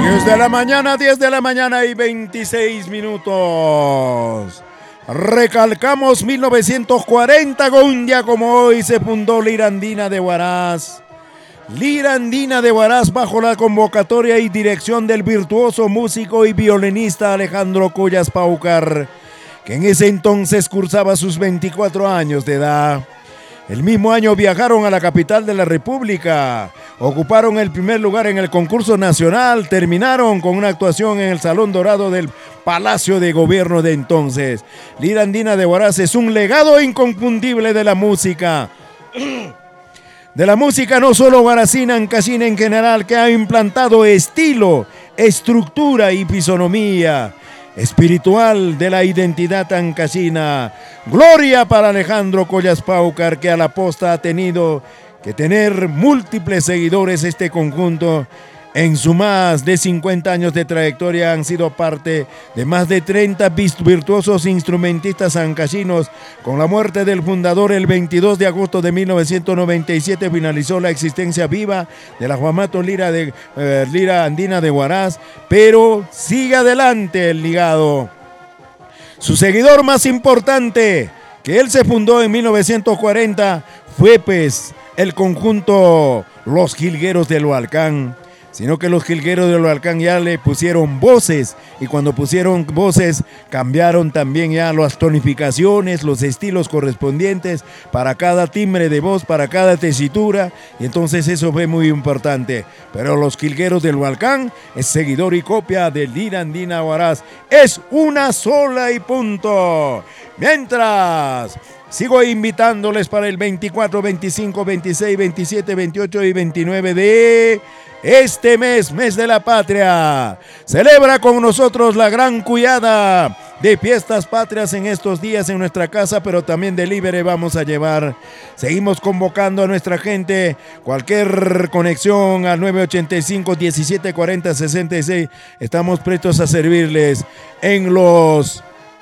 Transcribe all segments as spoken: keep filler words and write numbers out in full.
diez de la mañana, diez de la mañana y veintiséis minutos. Recalcamos mil novecientos cuarenta, con un día como hoy se fundó Lira Andina de Huaraz. Lira Andina de Huaraz bajo la convocatoria y dirección del virtuoso músico y violinista Alejandro Collas Paucar, que en ese entonces cursaba sus veinticuatro años de edad. El mismo año viajaron a la capital de la República, ocuparon el primer lugar en el concurso nacional, terminaron con una actuación en el Salón Dorado del Palacio de Gobierno de entonces. Lira Andina de Huaraz es un legado inconfundible de la música. De la música no solo huaracina, ancashina en general, que ha implantado estilo, estructura y fisonomía espiritual de la identidad ancashina. Gloria para Alejandro Collas Paucar, que a la posta ha tenido que tener múltiples seguidores. Este conjunto, en su más de cincuenta años de trayectoria, han sido parte de más de treinta virtuosos instrumentistas ancashinos. Con la muerte del fundador el veintidós de agosto de mil novecientos noventa y siete finalizó la existencia viva de la Juamato Lira, de, eh, Lira Andina de Huaraz, pero sigue adelante el ligado. Su seguidor más importante, que él se fundó en mil novecientos cuarenta, fue pues el conjunto Los Jilgueros del Hualcán. Sino que los Jilgueros del Hualcán ya le pusieron voces, y cuando pusieron voces cambiaron también ya las tonificaciones, los estilos correspondientes para cada timbre de voz, para cada tesitura, y entonces eso fue muy importante. Pero los Jilgueros del Hualcán es seguidor y copia de Lira Andina Huaraz, es una sola y punto. Mientras sigo invitándoles para el veinticuatro, veinticinco, veintiséis, veintisiete, veintiocho y veintinueve de este mes, mes de la patria. Celebra con nosotros la gran cuyada de fiestas patrias en estos días en nuestra casa, pero también de libre vamos a llevar. Seguimos convocando a nuestra gente. Cualquier conexión al nueve ochenta y cinco, diecisiete cuarenta, sesenta y seis. Estamos prestos a servirles en los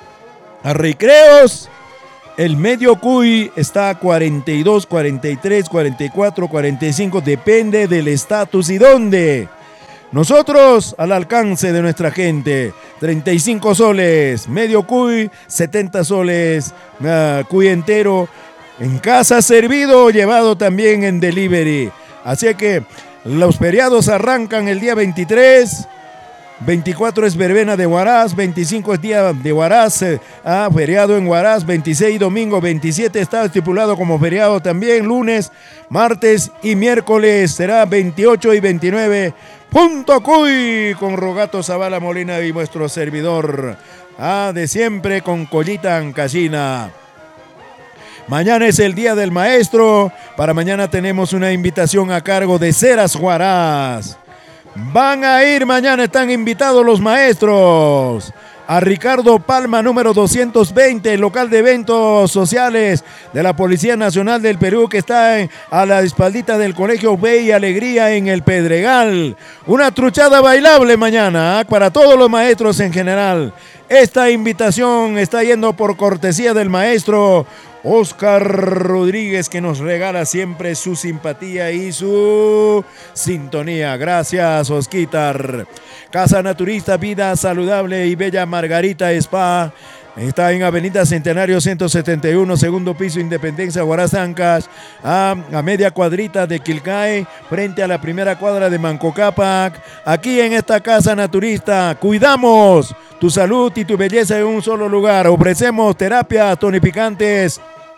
recreos. El medio cuy está a cuarenta y dos, cuarenta y tres, cuarenta y cuatro, cuarenta y cinco, depende del estatus y dónde. Nosotros al alcance de nuestra gente, treinta y cinco soles, medio cuy, setenta soles, uh, cuy entero, en casa servido, llevado también en delivery. Así que los feriados arrancan el día veintitrés. veinticuatro es verbena de Huaraz, veinticinco es día de Huaraz, eh, ah, feriado en Huaraz, veintiséis domingo, veintisiete está estipulado como feriado también, lunes, martes y miércoles será veintiocho y veintinueve. Punto Cuy con Rogato Zavala Molina y vuestro servidor, ah, de siempre con Collita Ancashina. Mañana es el día del maestro. Para mañana tenemos una invitación a cargo de Ceras Huaraz. Van a ir mañana, están invitados los maestros. A Ricardo Palma, número doscientos veinte, local de eventos sociales de la Policía Nacional del Perú, que está en, a la espaldita del Colegio Fe y Alegría en el Pedregal. Una truchada bailable mañana, ¿eh? Para todos los maestros en general. Esta invitación está yendo por cortesía del maestro Oscar Rodríguez, que nos regala siempre su simpatía y su sintonía. Gracias, Osquitar. Casa Naturista, Vida Saludable y Bella Margarita Spa. Está en Avenida Centenario ciento setenta y uno, segundo piso, Independencia, Huaraz, Ancash, a, a media cuadrita de Quilcae, frente a la primera cuadra de Manco Cápac. Aquí en esta Casa Naturista, cuidamos tu salud y tu belleza en un solo lugar. Ofrecemos terapias tonificantes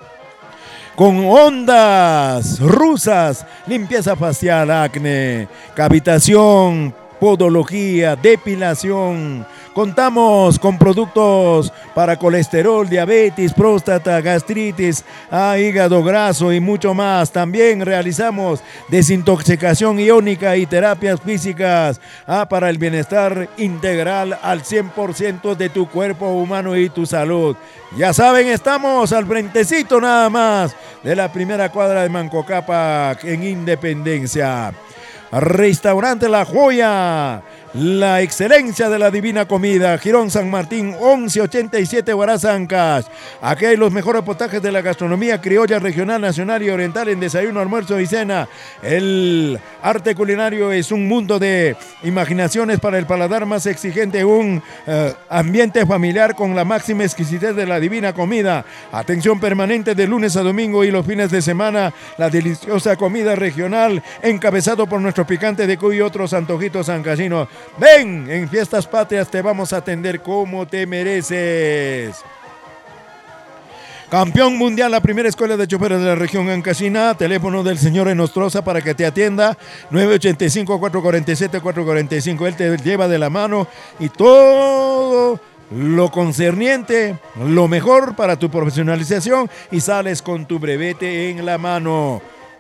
con ondas rusas, limpieza facial, acné, cavitación, podología, depilación. Contamos con productos para colesterol, diabetes, próstata, gastritis, ah, hígado graso y mucho más. También realizamos desintoxicación iónica y terapias físicas ah, para el bienestar integral al cien por ciento de tu cuerpo humano y tu salud. Ya saben, estamos al frentecito nada más de la primera cuadra de Manco Cápac en Independencia. Restaurante La Joya, la excelencia de la divina comida. Girón San Martín, once ochenta y siete Huaraz Ancash. Aquí hay los mejores potajes de la gastronomía criolla, regional, nacional y oriental en desayuno, almuerzo y cena. El arte culinario es un mundo de imaginaciones para el paladar más exigente, un uh, ambiente familiar con la máxima exquisitez de la divina comida. Atención permanente de lunes a domingo y los fines de semana, la deliciosa comida regional encabezado por nuestro picante de cuy y otros antojitos ancasinos. Ven, en Fiestas Patrias te vamos a atender como te mereces. Campeón mundial, la primera escuela de choferes de la región ancasina. Teléfono del señor Enostroza para que te atienda, nueve ochenta y cinco, cuatro cuarenta y siete, cuatro cuarenta y cinco. Él te lleva de la mano y todo lo concerniente, lo mejor para tu profesionalización, y sales con tu brevete en la mano.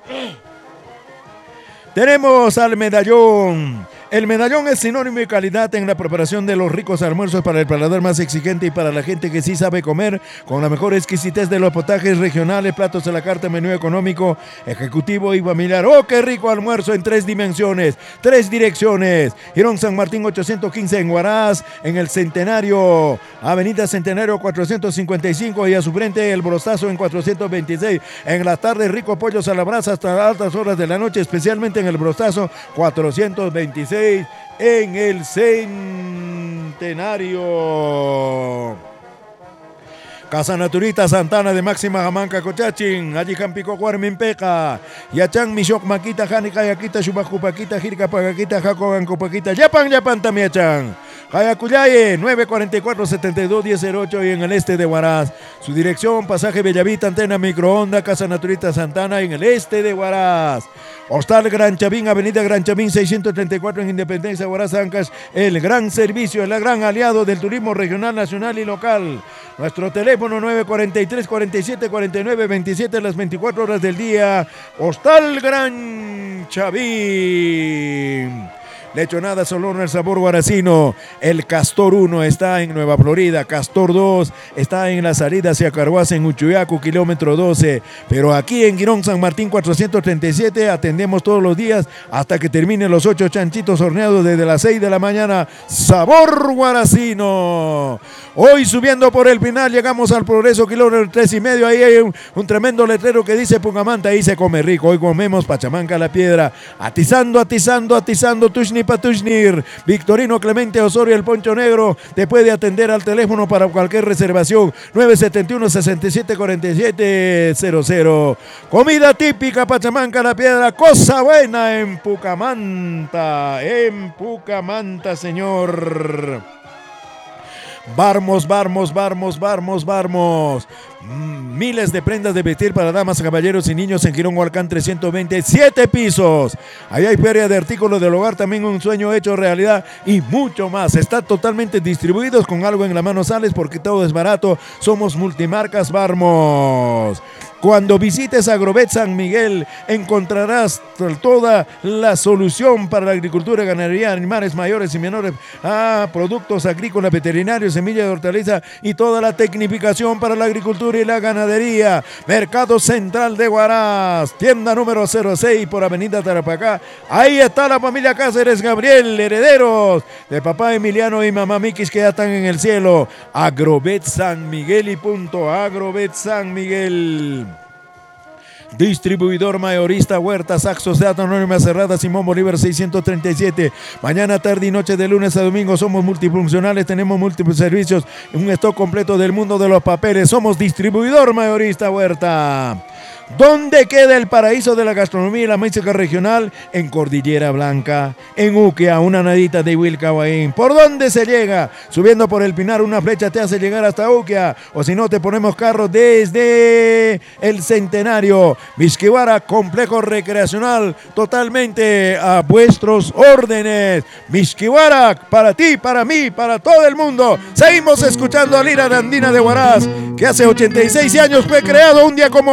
Tenemos al medallón. El medallón es sinónimo de calidad en la preparación de los ricos almuerzos para el paladar más exigente y para la gente que sí sabe comer, con la mejor exquisitez de los potajes regionales, platos de la carta, menú económico, ejecutivo y familiar. ¡Oh, qué rico almuerzo en tres dimensiones, tres direcciones! Girón San Martín ochocientos quince en Huaraz, en el Centenario, Avenida Centenario cuatrocientos cincuenta y cinco, y a su frente el Brostazo en cuatrocientos veintiséis. En la tarde, rico pollos a la brasa hasta altas horas de la noche, especialmente en el Brostazo cuatrocientos veintiséis. En el Centenario. Casa Naturita Santana de Máxima Jamanca Cochachín, allí Jampico Guarmin Peca, Yachán Mishok Maquita, Janica Yaquita, Shubajupaquita, Jirca Pagaquita, Jacogan Copaquita, Yapan Yapan Tamiachán. Jayacuyaye, nueve cuarenta y cuatro, setenta y dos, diez cero ocho, y en el este de Huaraz. Su dirección, pasaje Bellavita, antena microonda, Casa Naturita Santana, en el este de Huaraz. Hostal Gran Chavín, Avenida Gran Chavín seiscientos treinta y cuatro en Independencia, Huaraz Ancash. El gran servicio, el gran aliado del turismo regional, nacional y local. Nuestro teléfono nueve cuarenta y tres, cuarenta y siete, cuarenta y nueve, veintisiete, las veinticuatro horas del día. Hostal Gran Chavín. Lechonada Solón, el sabor guaracino. El Castor uno está en Nueva Florida. Castor dos está en la salida hacia Carhuaz, en Uchuyacu, kilómetro doce. Pero aquí en Girón San Martín cuatrocientos treinta y siete atendemos todos los días hasta que terminen los ocho chanchitos horneados desde las seis de la mañana. Sabor guaracino. Hoy subiendo por el Pinar llegamos al Progreso, kilómetro tres y medio. Ahí hay un, un tremendo letrero que dice Pungamanta. Ahí se come rico. Hoy comemos Pachamanca La Piedra. Atizando, atizando, atizando. Tushni Patushnir, Victorino Clemente Osorio, el Poncho Negro, te puede atender al teléfono para cualquier reservación, nueve setenta y uno, sesenta y siete, cuarenta y siete cero cero. Comida típica Pachamanca La Piedra, cosa buena en Pucamanta, en Pucamanta, señor. Barmos, Barmos, Barmos, Barmos, Barmos. Miles de prendas de vestir para damas, caballeros y niños en Girón Hualcán trescientos veinte, siete pisos. Ahí hay feria de artículos del hogar, también un sueño hecho realidad y mucho más. Está totalmente distribuidos, con algo en la mano sales porque todo es barato. Somos multimarcas Barmos. Cuando visites Agrovet San Miguel encontrarás toda la solución para la agricultura, ganadería, animales mayores y menores, ah, productos agrícolas, veterinarios, semillas de hortaliza y toda la tecnificación para la agricultura y la ganadería. Mercado Central de Huaraz, tienda número cero seis por Avenida Tarapacá. Ahí está la familia Cáceres Gabriel, herederos de papá Emiliano y mamá Miquis, que ya están en el cielo. Agrovet San Miguel y punto. Agrovet San Miguel. Distribuidor mayorista Huerta, Saxo, Seat Anónima Cerrada, Simón Bolívar seiscientos treinta y siete. Mañana, tarde y noche, de lunes a domingo. Somos multifuncionales, tenemos múltiples servicios, un stock completo del mundo de los papeles. Somos distribuidor mayorista Huerta. ¿Dónde queda el paraíso de la gastronomía y la música regional? En Cordillera Blanca, en Uquia, una nadita de Huilcahuaín. ¿Por dónde se llega? Subiendo por el Pinar, una flecha te hace llegar hasta Uquia. O si no, te ponemos carro desde el Centenario. Mixquihuara, complejo recreacional, totalmente a vuestros órdenes. Mixquihuara, para ti, para mí, para todo el mundo. Seguimos escuchando a Lira Andina de Huaraz, que hace ochenta y seis años fue creado un día como